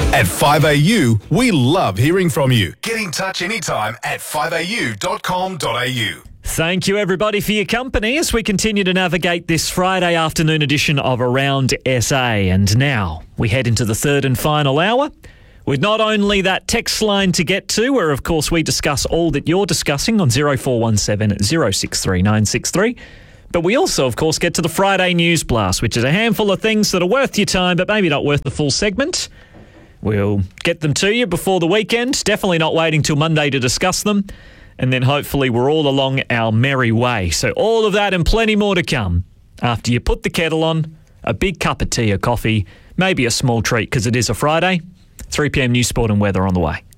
At 5AU, we love hearing from you. Get in touch anytime at 5au.com.au. Thank you, everybody, for your company as we continue to navigate this Friday afternoon edition of Around SA. And now we head into the third and final hour with not only that text line to get to, where, of course, we discuss all that you're discussing on 0417 063 963, but we also, of course, get to the Friday News Blast, which is a handful of things that are worth your time but maybe not worth the full segment. We'll get them to you before the weekend, definitely not waiting till Monday to discuss them. And then hopefully we're all along our merry way. So all of that and plenty more to come after you put the kettle on, a big cup of tea or coffee, maybe a small treat because it is a Friday. 3 p.m. news, sport and weather on the way.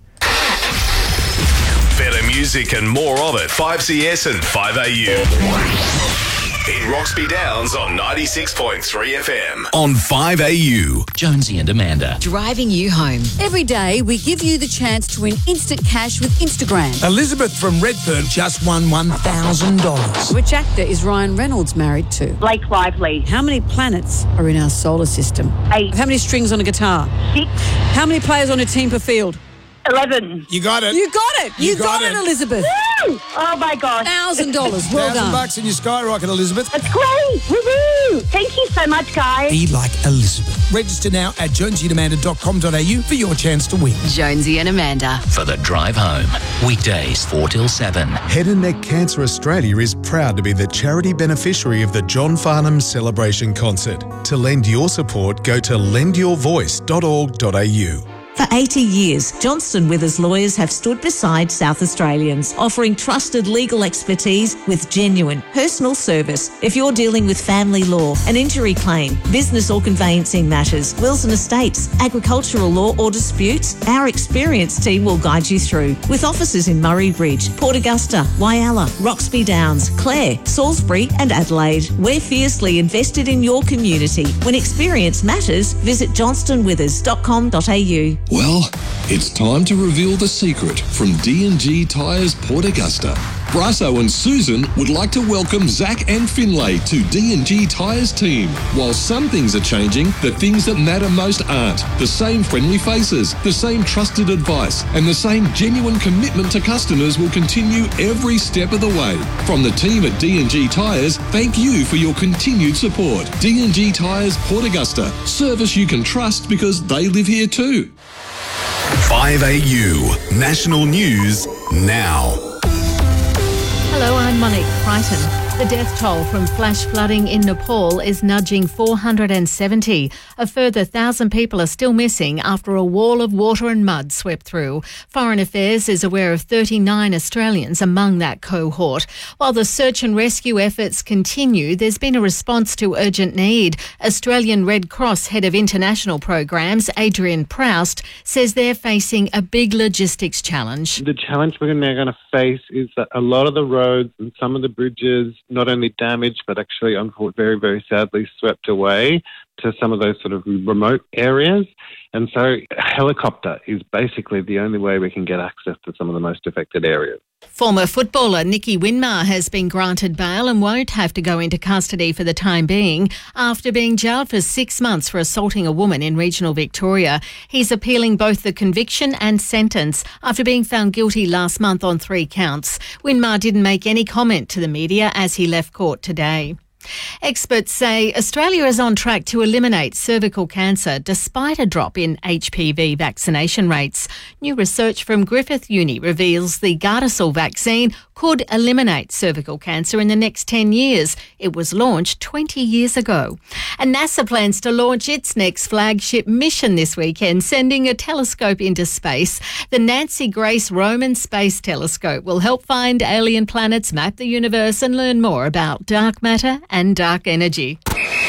Better music and more of it. 5CS and 5AU. In Roxby Downs on 96.3 FM. On 5AU. Jonesy and Amanda. Driving you home. Every day, we give you the chance to win instant cash with Instagram. Elizabeth from Redfern just won $1,000. Which actor is Ryan Reynolds married to? Blake Lively. How many planets are in our solar system? 8. How many strings on a guitar? 6. How many players on a team per field? 11. You got it. You got it. You got it, Elizabeth. Woo! Oh my gosh. $1,000. Well done. $1,000 in your skyrocket, Elizabeth. That's great. Woohoo! Thank you so much, guys. Be like Elizabeth. Register now at jonesyandamanda.com.au for your chance to win. Jonesy and Amanda. For the drive home. Weekdays 4 till 7. Head and Neck Cancer Australia is proud to be the charity beneficiary of the John Farnham Celebration Concert. To lend your support, go to lendyourvoice.org.au. For 80 years, Johnston Withers lawyers have stood beside South Australians, offering trusted legal expertise with genuine personal service. If you're dealing with family law, an injury claim, business or conveyancing matters, wills and estates, agricultural law or disputes, our experienced team will guide you through. With offices in Murray Bridge, Port Augusta, Whyalla, Roxby Downs, Clare, Salisbury and Adelaide. We're fiercely invested in your community. When experience matters, visit johnstonwithers.com.au. Well, it's time to reveal the secret from D&G Tyres Port Augusta. Bryso and Susan would like to welcome Zach and Finlay to D&G Tyres team. While some things are changing, the things that matter most aren't. The same friendly faces, the same trusted advice, and the same genuine commitment to customers will continue every step of the way. From the team at D&G Tyres, thank you for your continued support. D&G Tyres Port Augusta. Service you can trust because they live here too. 5AU. National News now. Hello, I'm Monique Crichton. The death toll from flash flooding in Nepal is nudging 470. A further 1,000 people are still missing after a wall of water and mud swept through. Foreign Affairs is aware of 39 Australians among that cohort. While the search and rescue efforts continue, there's been a response to urgent need. Australian Red Cross Head of International Programs, Adrian Proust, says they're facing a big logistics challenge. The challenge we're now going to face is that a lot of the roads and some of the bridges not only damaged but actually very, very sadly swept away to some of those sort of remote areas. And so a helicopter is basically the only way we can get access to some of the most affected areas. Former footballer Nicky Winmar has been granted bail and won't have to go into custody for the time being after being jailed for 6 months for assaulting a woman in regional Victoria. He's appealing both the conviction and sentence after being found guilty last month on 3 counts. Winmar didn't make any comment to the media as he left court today. Experts say Australia is on track to eliminate cervical cancer despite a drop in HPV vaccination rates. New research from Griffith Uni reveals the Gardasil vaccine could eliminate cervical cancer in the next 10 years. It was launched 20 years ago. And NASA plans to launch its next flagship mission this weekend, sending a telescope into space. The Nancy Grace Roman Space Telescope will help find alien planets, map the universe and learn more about dark matter and dark energy.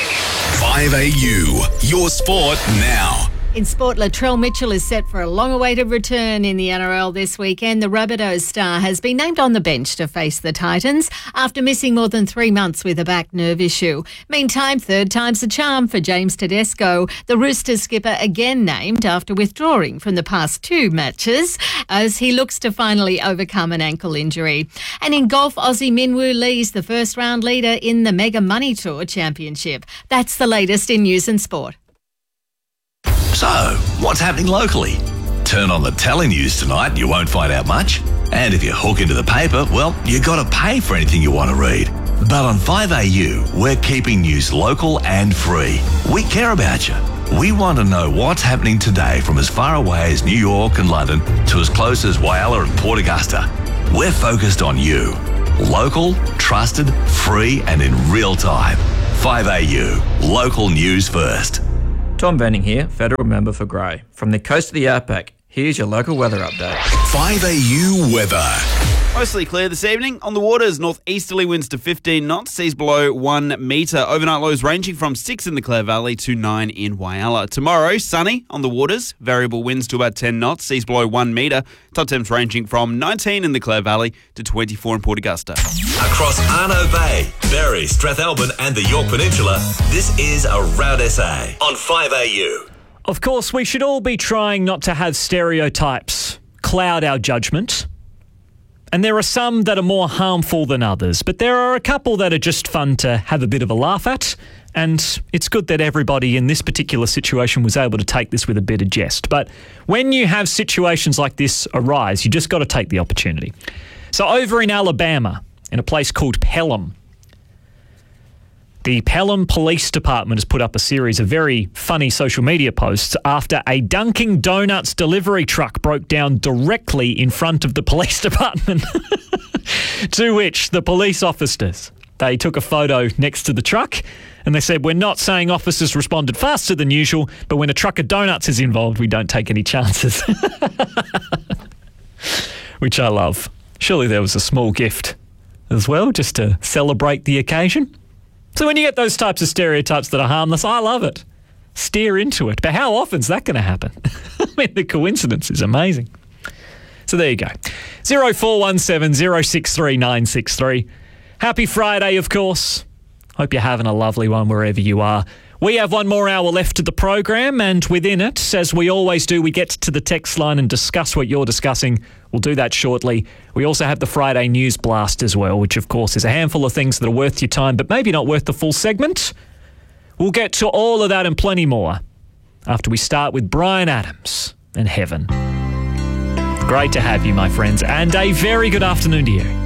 5AU, your sport now. In sport, Latrell Mitchell is set for a long-awaited return in the NRL this weekend. The Rabbitohs star has been named on the bench to face the Titans after missing more than 3 months with a back nerve issue. Meantime, third time's a charm for James Tedesco. The Roosters skipper again named after withdrawing from the past 2 matches as he looks to finally overcome an ankle injury. And in golf, Aussie Minwoo Lee's the first-round leader in the Mega Money Tour Championship. That's the latest in news and sport. So, what's happening locally? Turn on the telenews tonight and you won't find out much. And if you hook into the paper, well, you got to pay for anything you want to read. But on 5AU, we're keeping news local and free. We care about you. We want to know what's happening today from as far away as New York and London to as close as Whyalla and Port Augusta. We're focused on you. Local, trusted, free and in real time. 5AU, local news first. Tom Benning here, federal member for Grey. From the coast of the outback, here's your local weather update. 5AU weather. Mostly clear this evening. On the waters, northeasterly winds to 15 knots, seas below 1 metre. Overnight lows ranging from 6 in the Clare Valley to 9 in Whyalla. Tomorrow, sunny on the waters, variable winds to about 10 knots, seas below 1 metre. Top temps ranging from 19 in the Clare Valley to 24 in Port Augusta. Across Arno Bay, Berry, Strathalbyn and the York Peninsula, this is Around SA on 5AU. Of course, we should all be trying not to have stereotypes cloud our judgment. And there are some that are more harmful than others, but there are a couple that are just fun to have a bit of a laugh at. And it's good that everybody in this particular situation was able to take this with a bit of jest. But when you have situations like this arise, you just got to take the opportunity. So over in Alabama, in a place called Pelham, the Pelham Police Department has put up a series of very funny social media posts after a Dunkin' Donuts delivery truck broke down directly in front of the police department. To which the police officers, they took a photo next to the truck and they said, "We're not saying officers responded faster than usual, but when a truck of donuts is involved, we don't take any chances." Which I love. Surely there was a small gift as well, just to celebrate the occasion. So when you get those types of stereotypes that are harmless, I love it. Steer into it. But how often is that going to happen? I mean, the coincidence is amazing. So there you go. 0417 063 963. Happy Friday, of course. Hope you're having a lovely one wherever you are. We have one more hour left to the program, and within it, as we always do, we get to the text line and discuss what you're discussing. We'll do that shortly. We also have the Friday News Blast as well, which, of course, is a handful of things that are worth your time, but maybe not worth the full segment. We'll get to all of that and plenty more after we start with Bryan Adams and Heaven. Great to have you, my friends, and a very good afternoon to you.